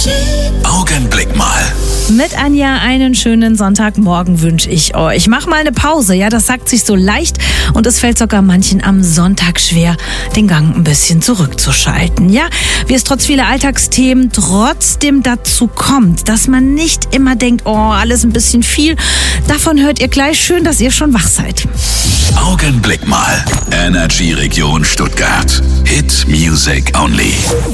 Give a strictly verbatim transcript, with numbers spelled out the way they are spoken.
Augenblick mal. Mit Anja einen schönen Sonntagmorgen wünsche ich euch. Mach mal eine Pause, ja, das sagt sich so leicht und es fällt sogar manchen am Sonntag schwer, den Gang ein bisschen zurückzuschalten. Ja, wie es trotz vieler Alltagsthemen trotzdem dazu kommt, dass man nicht immer denkt, oh, alles ein bisschen viel. Davon hört ihr gleich. Schön, dass ihr schon wach seid. Augenblick mal. Energy Region Stuttgart. Hit Music Only.